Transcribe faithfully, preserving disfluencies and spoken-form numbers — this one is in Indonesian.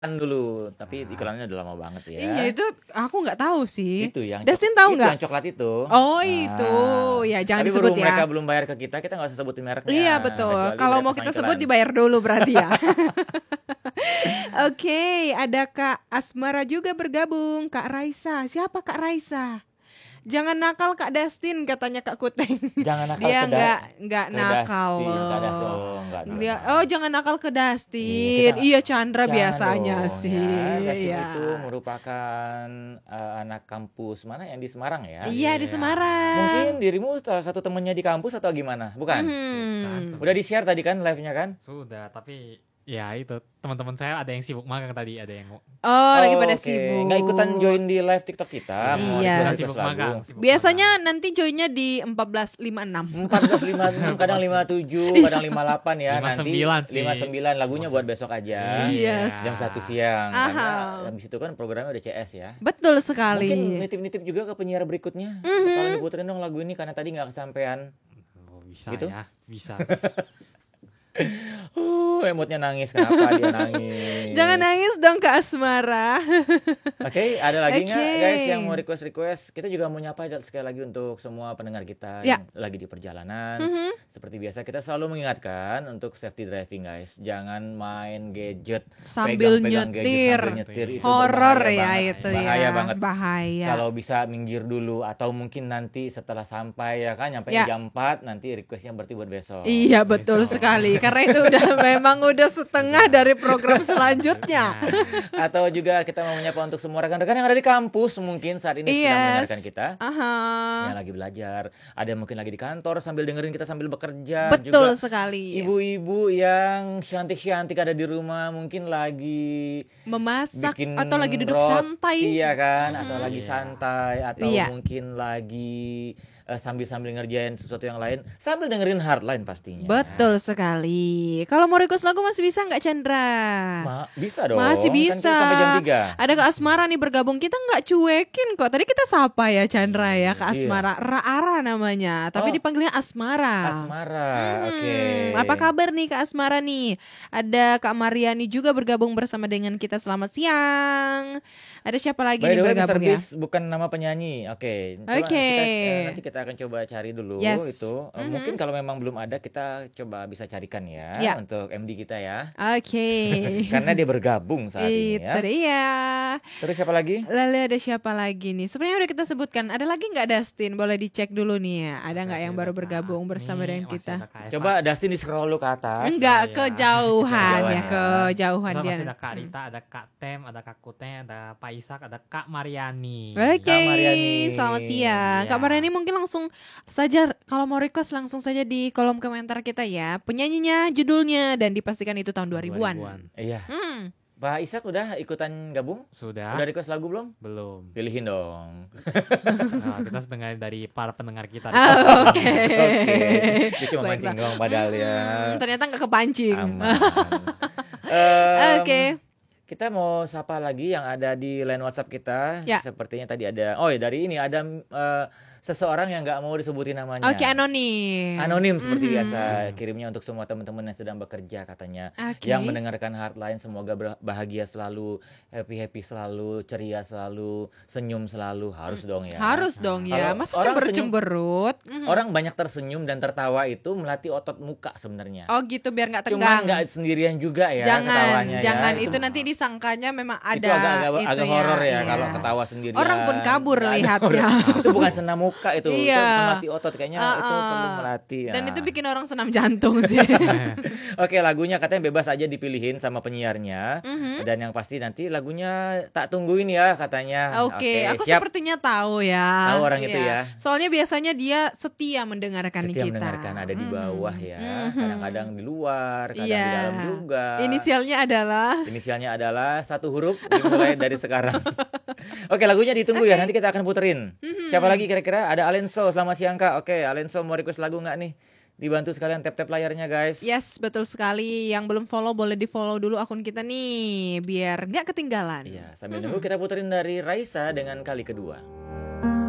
Kan dulu, tapi iklannya udah lama banget ya. Iya itu aku nggak tahu sih. Itu yang Dustin cok- tahu itu nggak? yang coklat itu. Oh Nah, itu, ya jangan tapi disebut berhubung ya. mereka belum bayar ke kita, kita nggak usah sebutin mereknya. Iya betul. kecuali Kalau mereka mau pasang kita sebut iklan. dibayar dulu berarti ya. Oke, ada Kak Asmara juga bergabung. Kak Raisa, siapa Kak Raisa? Jangan nakal Kak Dustin katanya Kak Kuteng. Jangan nakal Dia ke da- nggak nggak ke nakal. Dustin, loh. ke Dustin. Oh, nggak, Dia, nggak. oh jangan nakal ke Dustin. Iya, kita- Iya Chandra Jangan biasanya dong, sih. Ya. Dustin Iya. itu merupakan uh, anak kampus mana yang di Semarang ya? Iya di Semarang. Mungkin dirimu salah satu temennya di kampus atau gimana? Bukan? Hmm. Udah di-share tadi kan live-nya kan? Sudah, tapi ya itu teman-teman saya ada yang sibuk magang tadi, ada yang Oh, lagi pada oke. sibuk. Nggak ikutan join di live TikTok kita. mau Iya. request sibuk lagu. magang. sibuk Biasanya nanti joinnya di empat belas lima puluh enam. empat belas lima puluh enam, kadang lima puluh tujuh, kadang lima puluh delapan ya. lima puluh Nanti sembilan sih. lima puluh sembilan lagunya buat besok aja. Yes. Jam satu siang. Aha. Karena habis itu kan programnya udah C S ya. Betul sekali. Mungkin nitip-nitip juga ke penyiar berikutnya. Kalau diputerin dong lagu ini karena tadi nggak kesampaian. Oh, bisa Gitu? ya, bisa. Uh, emotnya nangis. Kenapa dia nangis? Jangan nangis dong Kak Asmara. Oke, ada lagi nggak Oke. guys yang mau request-request? Kita juga mau nyapa sekali lagi untuk semua pendengar kita Ya. yang lagi di perjalanan. Mhm. Seperti biasa kita selalu mengingatkan untuk safety driving guys. Jangan main gadget Sambil pegang-pegang gadget nyetir. sambil nyetir itu Horor berbahaya ya banget. itu bahaya ya. banget. Bahaya. Kalau bisa minggir dulu atau mungkin nanti setelah sampai ya kan nyampe Ya. jam empat nanti requestnya berarti buat besok. Iya betul sekali. Karena itu udah memang udah setengah dari program selanjutnya. Atau juga kita mau menyapa untuk semua rekan-rekan yang ada di kampus mungkin saat ini sedang Yes. mendengarkan kita. Aha. Yang lagi belajar, ada yang mungkin lagi di kantor sambil dengerin kita sambil bekerja. Betul Juga sekali. ibu-ibu yang cantik-cantik ada di rumah mungkin lagi Memasak bikin atau lagi duduk roti, santai. iya kan, atau Mhm. lagi Iya. santai atau Iya. mungkin lagi eh, sambil-sambil ngerjain sesuatu yang lain sambil dengerin Hardline pastinya. Betul sekali. Kalau mau request lagu masih bisa nggak Chandra? Ma- bisa dong. Masih Kan kita bisa. sampai jam tiga. Ada Kak Asmara nih bergabung. Kita nggak cuekin kok. Tadi kita sapa ya Chandra ya Kak Iya. Asmara. Raara namanya. Tapi Oh. dipanggilnya Asmara. Asmara. Hmm, Oke. Apa kabar nih Kak Asmara nih? Ada Kak Mariani juga bergabung bersama dengan kita. Selamat siang. Ada siapa lagi By nih the way, bergabung mister ya? Beast bukan nama penyanyi. Oke. Coba Oke. kita, eh, nanti kita akan coba cari dulu Yes. itu. Eh, Mhm. Mungkin kalau memang belum ada kita coba bisa carikan ya, Ya. untuk M D kita ya. Oke. Karena dia bergabung saat ini Itu ya. dia. Terus siapa lagi? Lalu ada siapa lagi nih? Sebenarnya udah kita sebutkan. Ada lagi nggak Dustin? Boleh dicek dulu nih ya. Ada nggak yang baru bergabung bersama dengan kita? Coba Dustin di scroll lu ke atas. Enggak, Iya. kejauhan Kejauhan ya, ya. kejauhan Terus dia. masih ada Kak Rita, ada Kak Tem, ada Kak Kuteng, ada Pak Isak, ada Kak Mariani. Oke, Kak Mariani. selamat siang. Kak Iya. Mariani mungkin langsung saja kalau mau request langsung saja di kolom komentar kita ya. Penyanyinya, judulnya dan dipastikan itu tahun dua ribuan. Iya. Hmm. Pak Isak udah ikutan gabung? Sudah? Udah request lagu belum? Belum. Pilihin dong. Nah, kita dengar dari para pendengar kita. Ah, Oke. Oke. Dia cuma Baiklah. mancing doang padahal ya. Hmm, ternyata nggak kepancing. Aman. Em, Oke. Kita mau sapa lagi yang ada di line WhatsApp kita. Ya. Sepertinya tadi ada. Oh ya dari ini ada eh, seseorang yang nggak mau disebutin namanya. Oke, anonim. Anonim seperti Mhm. biasa. Kirimnya untuk semua teman-teman yang sedang bekerja katanya. Oke. Yang mendengarkan Hardline semoga ber- bahagia selalu, happy-happy selalu, ceria selalu, senyum selalu. Harus dong ya. Harus dong ya. Kalau Masa orang cemberut-cemberut? Mhm. Orang banyak tersenyum dan tertawa itu melatih otot muka sebenarnya. Oh gitu biar nggak Cuma tegang. nggak sendirian juga ya jangan, ketawanya ya. jangan Itu itu nanti disangkanya memang ada itu agak agak, itu agak ya, horor ya iya. kalau ketawa sendirian. Orang pun kabur Nggak ada lihatnya. horor. Itu bukan senam muka itu, Iya. itu melatih otot kayaknya itu Uh-uh. perlu melatih. Dan Nah. itu bikin orang senam jantung sih. Oke, lagunya katanya bebas aja dipilihin sama penyiarnya. Mhm. Dan yang pasti nanti lagunya tak tungguin ya katanya. Oke, aku siap. sepertinya tahu ya. Tahu orang itu ya. Soalnya biasanya dia setia mendengarkan Setia kita. mendengarkan ada di bawah ya. Mhm. Kadang-kadang di luar, kadang Iya. di dalam juga. Inisialnya adalah Inisialnya adalah satu huruf dimulai dari sekarang. Oke, lagunya ditunggu ya. Nanti kita akan puterin. Siapa lagi kira-kira? Ada Alenso. Selamat siang Kak. Oke, Alenso mau request lagu nggak nih? Dibantu sekalian tap-tap layarnya guys. Yes, betul sekali. Yang belum follow boleh di-follow dulu akun kita nih biar nggak ketinggalan. Iya, sambil nunggu kita puterin dari Raisa dengan kali kedua.